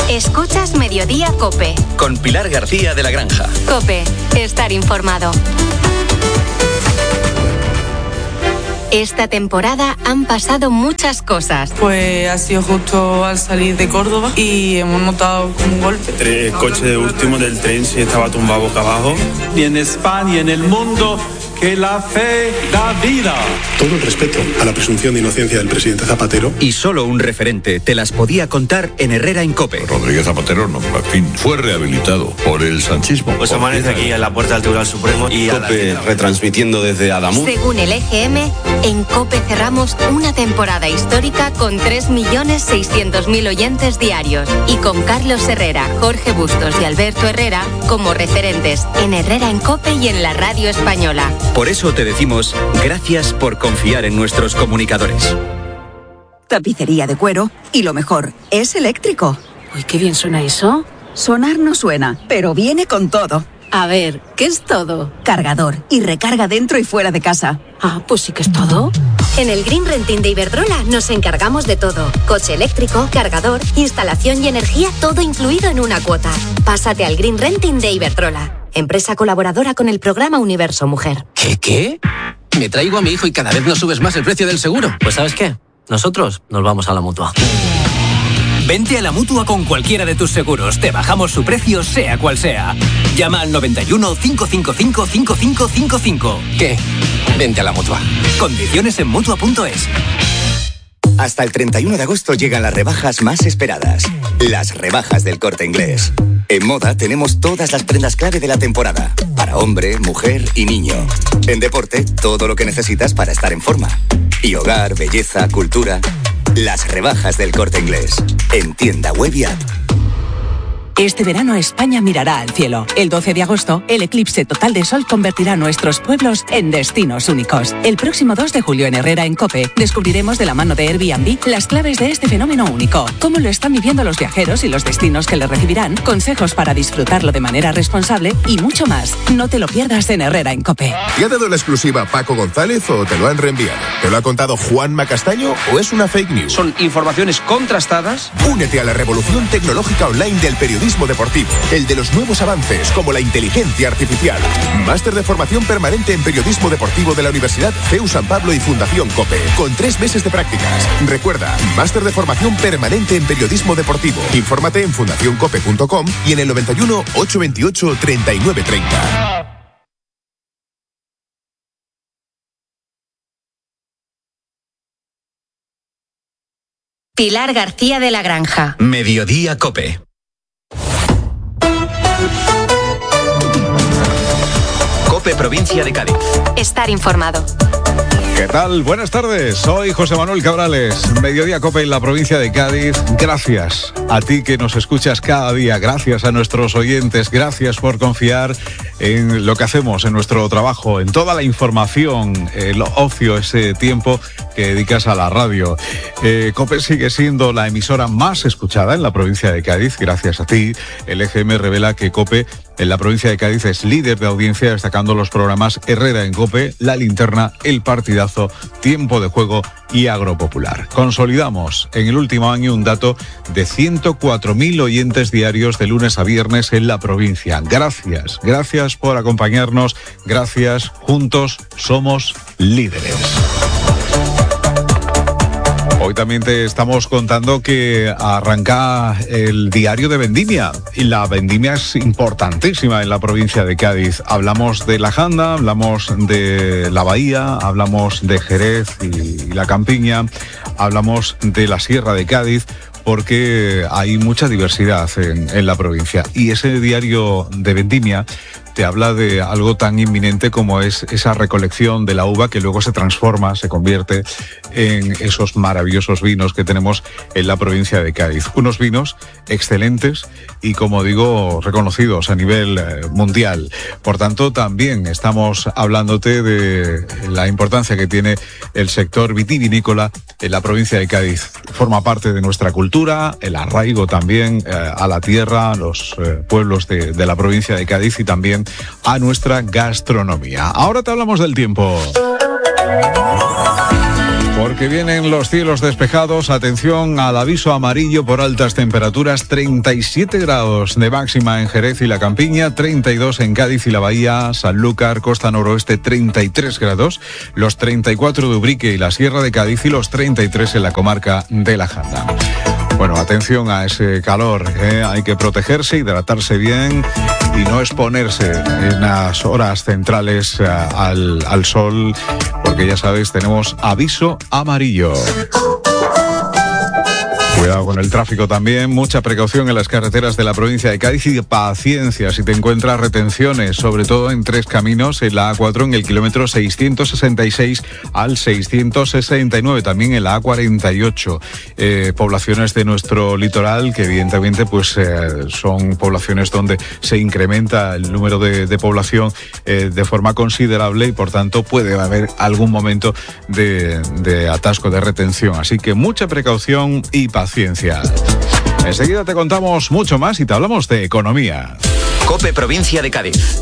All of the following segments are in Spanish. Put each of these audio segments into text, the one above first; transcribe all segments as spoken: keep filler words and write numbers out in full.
Escuchas Mediodía COPE. Con Pilar García de la Granja. COPE, estar informado. Esta temporada han pasado muchas cosas. Pues ha sido justo al salir de Córdoba y hemos notado como un golpe. El coche de último del tren sí estaba tumbado boca abajo. Y en España y en el mundo, que la fe da vida. Todo el respeto a la presunción de inocencia del presidente Zapatero. Y solo un referente te las podía contar en Herrera en COPE. Rodríguez Zapatero, no, en fin, fue rehabilitado por el sanchismo. Pues amanece aquí en la puerta del Tribunal Supremo y COPE retransmitiendo desde Adamuz. Según el E G M, en COPE cerramos una temporada histórica con tres millones seiscientos mil oyentes diarios y con Carlos Herrera, Jorge Bustos y Alberto Herrera como referentes en Herrera en COPE y en la radio española. Por eso te decimos gracias por confiar en nuestros comunicadores. Tapicería de cuero y lo mejor, es eléctrico. Uy, qué bien suena eso. Sonar no suena, pero viene con todo. A ver, ¿qué es todo? Cargador y recarga dentro y fuera de casa. Ah, pues sí que es todo. En el Green Renting de Iberdrola nos encargamos de todo. Coche eléctrico, cargador, instalación y energía, todo incluido en una cuota. Pásate al Green Renting de Iberdrola. Empresa colaboradora con el programa Universo Mujer. ¿Qué, qué? Me traigo a mi hijo y cada vez nos subes más el precio del seguro. Pues ¿sabes qué? Nosotros nos vamos a la Mutua. Vente a la Mutua con cualquiera de tus seguros. Te bajamos su precio, sea cual sea. Llama al noventa y uno, cinco cinco cinco, cinco cinco cinco cinco. ¿Qué? Vente a la Mutua. Condiciones en Mutua punto es. Hasta el treinta y uno de agosto llegan las rebajas más esperadas. Las rebajas del Corte Inglés. En moda tenemos todas las prendas clave de la temporada. Para hombre, mujer y niño. En deporte, todo lo que necesitas para estar en forma. Y hogar, belleza, cultura. Las rebajas del Corte Inglés. En tienda web y app. Este verano España mirará al cielo. El doce de agosto, el eclipse total de sol convertirá nuestros pueblos en destinos únicos. El próximo dos de julio en Herrera en COPE descubriremos de la mano de Airbnb las claves de este fenómeno único, cómo lo están viviendo los viajeros y los destinos que le recibirán, consejos para disfrutarlo de manera responsable y mucho más. No te lo pierdas en Herrera en COPE. ¿Te ha dado la exclusiva Paco González o te lo han reenviado? ¿Te lo ha contado Juanma Castaño o es una fake news? Son informaciones contrastadas. Únete a la revolución tecnológica online del periodismo deportivo, el de los nuevos avances como la inteligencia artificial. Máster de formación permanente en periodismo deportivo de la Universidad C E U San Pablo y Fundación COPE, con tres meses de prácticas. Recuerda, máster de formación permanente en periodismo deportivo. Infórmate en fundación cope punto com y en el noventa y uno, ochocientos veintiocho, treinta y nueve treinta. Pilar García de la Granja. Mediodía COPE. COPE Provincia de Cádiz. Estar informado. ¿Qué tal? Buenas tardes, soy José Manuel Cabrales, Mediodía COPE en la provincia de Cádiz. Gracias a ti que nos escuchas cada día, gracias a nuestros oyentes, gracias por confiar en lo que hacemos, en nuestro trabajo, en toda la información, el ocio, ese tiempo que dedicas a la radio. Eh, COPE sigue siendo la emisora más escuchada en la provincia de Cádiz, gracias a ti. El E G M revela que COPE en la provincia de Cádiz es líder de audiencia, destacando los programas Herrera en COPE, La Linterna, El Partidazo, Tiempo de Juego y Agropopular. Consolidamos en el último año un dato de ciento cuatro mil oyentes diarios de lunes a viernes en la provincia. Gracias, gracias por acompañarnos, gracias, juntos somos líderes. Hoy también te estamos contando que arranca el diario de vendimia y la vendimia es importantísima en la provincia de Cádiz. Hablamos de la Janda, hablamos de la Bahía, hablamos de Jerez y la Campiña, hablamos de la Sierra de Cádiz, porque hay mucha diversidad en, en la provincia. Y ese diario de vendimia te habla de algo tan inminente como es esa recolección de la uva que luego se transforma, se convierte en esos maravillosos vinos que tenemos en la provincia de Cádiz. Unos vinos excelentes y, como digo, reconocidos a nivel eh, mundial. Por tanto, también estamos hablándote de la importancia que tiene el sector vitivinícola en la provincia de Cádiz. Forma parte de nuestra cultura, el arraigo también eh, a la tierra, a los eh, pueblos de, de la provincia de Cádiz y también a nuestra gastronomía. Ahora te hablamos del tiempo. Porque porque vienen los cielos despejados. Atención al aviso amarillo por altas temperaturas. treinta y siete grados de máxima en Jerez y la Campiña, treinta y dos en Cádiz y la Bahía, Sanlúcar, Costa Noroeste, treinta y tres grados, los treinta y cuatro de Ubrique y la Sierra de Cádiz y los treinta y tres en la comarca de La Janda. Bueno, atención a ese calor, ¿eh? Hay que protegerse, hidratarse bien y no exponerse en las horas centrales eh, al, al sol, porque ya sabéis, tenemos aviso amarillo. Cuidado con el tráfico también, mucha precaución en las carreteras de la provincia de Cádiz y paciencia si te encuentras retenciones, sobre todo en tres caminos, en la A cuatro en el kilómetro seiscientos sesenta y seis al seiscientos sesenta y nueve, también en la A cuarenta y ocho, eh, poblaciones de nuestro litoral que evidentemente pues eh, son poblaciones donde se incrementa el número de, de población eh, de forma considerable y por tanto puede haber algún momento de, de atasco, de retención, así que mucha precaución y paciencia. Ciencia. Enseguida te contamos mucho más y te hablamos de economía. COPE Provincia de Cádiz.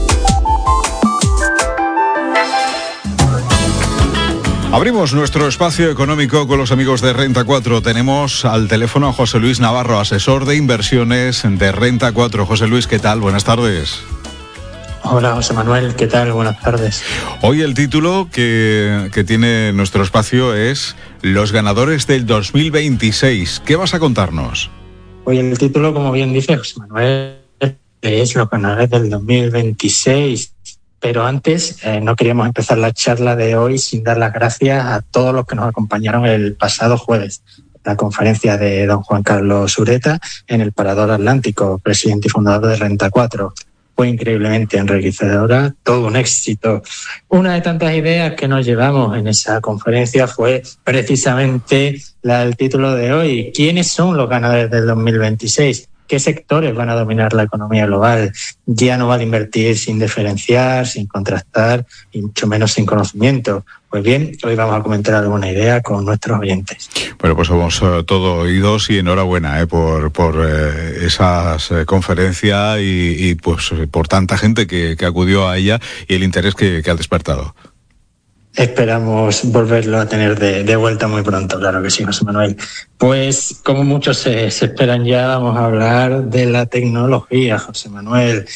Abrimos nuestro espacio económico con los amigos de Renta cuatro. Tenemos al teléfono a José Luis Navarro, asesor de inversiones de Renta cuatro. José Luis, ¿qué tal? Buenas tardes. Hola, José Manuel, ¿qué tal? Buenas tardes. Hoy el título que, que tiene nuestro espacio es Los ganadores del dos mil veintiséis. ¿Qué vas a contarnos? Hoy el título, como bien dice José Manuel, es Los ganadores del dos mil veintiséis. Pero antes, eh, no queríamos empezar la charla de hoy sin dar las gracias a todos los que nos acompañaron el pasado jueves. La conferencia de don Juan Carlos Ureta en el Parador Atlántico, presidente y fundador de Renta cuatro. Fue increíblemente enriquecedora, todo un éxito. Una de tantas ideas que nos llevamos en esa conferencia fue precisamente la del título de hoy. ¿Quiénes son los ganadores del dos mil veintiséis? ¿Qué sectores van a dominar la economía global? Ya no vale invertir sin diferenciar, sin contrastar y mucho menos sin conocimiento. Pues bien, hoy vamos a comentar alguna idea con nuestros oyentes. Bueno, pues somos uh, todo oídos y enhorabuena eh, por, por uh, esas uh, conferencias y, y pues por tanta gente que, que acudió a ella y el interés que, que ha despertado. Esperamos volverlo a tener de, de vuelta muy pronto, claro que sí, José Manuel. Pues como muchos se, se esperan ya, vamos a hablar de la tecnología, José Manuel.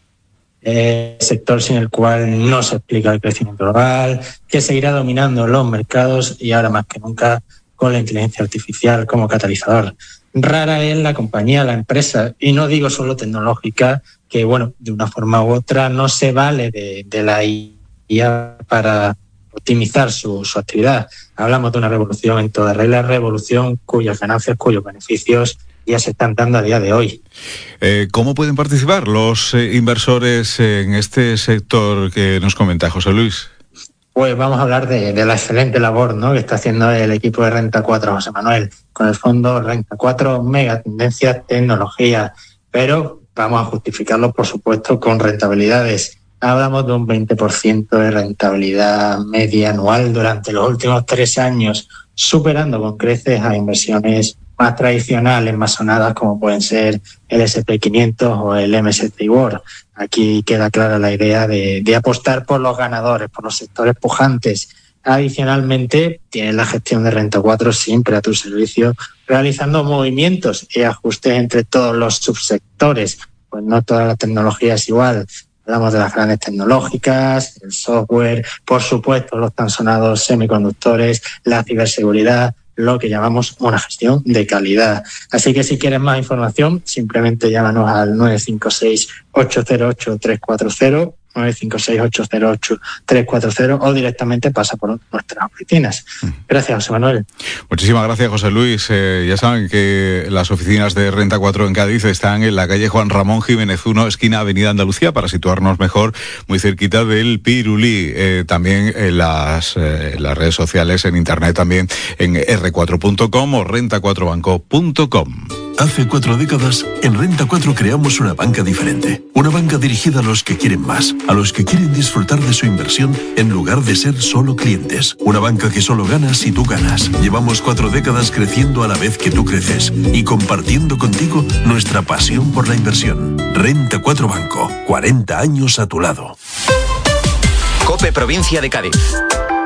Eh, sector sin el cual no se explica el crecimiento global, que seguirá dominando los mercados y ahora más que nunca con la inteligencia artificial como catalizador. Rara es la compañía, la empresa, y no digo solo tecnológica, que bueno, de una forma u otra no se vale de, de la I A para optimizar su, su actividad. Hablamos de una revolución en toda regla, revolución cuyas ganancias, cuyos beneficios ya se están dando a día de hoy. Eh, ¿Cómo pueden participar los eh, inversores en este sector que nos comenta José Luis? Pues vamos a hablar de, de la excelente labor, ¿no?, que está haciendo el equipo de Renta cuatro, José Manuel, con el fondo Renta cuatro, mega tendencias, tecnología, pero vamos a justificarlo, por supuesto, con rentabilidades. Hablamos de un veinte por ciento de rentabilidad media anual durante los últimos tres años, superando con creces a inversiones más tradicionales, más sonadas, como pueden ser el ese and pe quinientos o el eme ese ce i World. Aquí queda clara la idea de, de apostar por los ganadores, por los sectores pujantes. Adicionalmente, tienes la gestión de Renta cuatro siempre a tu servicio, realizando movimientos y ajustes entre todos los subsectores. Pues no toda la tecnología es igual. Hablamos de las grandes tecnológicas, el software, por supuesto los tan sonados semiconductores, la ciberseguridad, lo que llamamos una gestión de calidad. Así que si quieres más información, simplemente llámanos al nueve cinco seis, ocho cero ocho, tres cuatro cero, nueve cinco seis, ocho cero ocho, tres cuatro cero o directamente pasa por nuestras oficinas. Gracias, José Manuel. Muchísimas gracias, José Luis. Eh, ya saben que las oficinas de Renta cuatro en Cádiz están en la calle Juan Ramón Jiménez uno, esquina Avenida Andalucía, para situarnos mejor, muy cerquita del Pirulí. Eh, también en las, eh, las redes sociales, en internet también, en erre cuatro punto com o renta cuatro banco punto com. Hace cuatro décadas, en Renta cuatro creamos una banca diferente. Una banca dirigida a los que quieren más, a los que quieren disfrutar de su inversión en lugar de ser solo clientes. Una banca que solo gana si tú ganas. Llevamos cuatro décadas creciendo a la vez que tú creces y compartiendo contigo nuestra pasión por la inversión. Renta cuatro Banco, cuarenta años a tu lado. COPE Provincia de Cádiz.